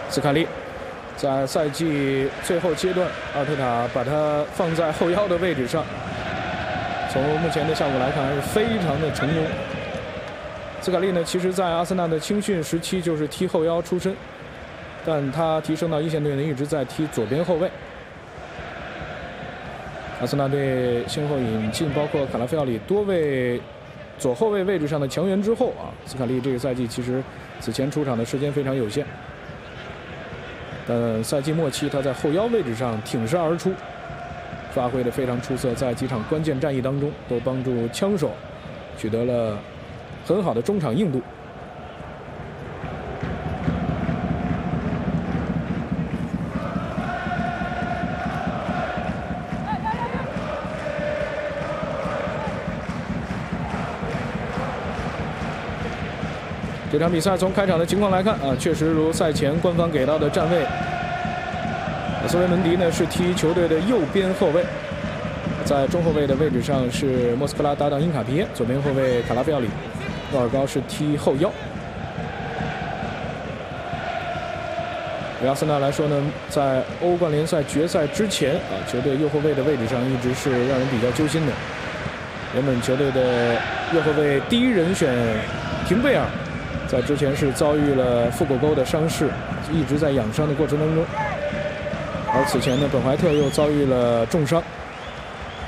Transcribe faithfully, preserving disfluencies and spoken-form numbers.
斯卡利在赛季最后阶段，阿尔特塔把他放在后腰的位置上，从目前的效果来看，还是非常的成功。斯卡利呢，其实在阿森纳的青训时期就是踢后腰出身，但他提升到一线队呢，一直在踢左边后卫。阿森纳队先后引进包括卡拉菲奥里多位左后卫位置上的强援之后啊，斯卡利这个赛季其实此前出场的时间非常有限，但赛季末期他在后腰位置上挺身而出，发挥得非常出色，在几场关键战役当中都帮助枪手取得了很好的中场硬度。这场比赛从开场的情况来看啊，确实如赛前官方给到的站位，斯维门迪呢是踢球队的右边后卫，在中后卫的位置上是莫斯科拉搭档因卡皮耶，左边后卫卡拉菲奥里，沃尔高是踢后腰。对阿森纳来说呢，在欧冠联赛决赛之前啊，球队右后卫的位置上一直是让人比较揪心的。原本球队的右后卫第一人选廷贝尔，在之前是遭遇了腹股沟的伤势，一直在养伤的过程当中。而此前呢，本怀特又遭遇了重伤。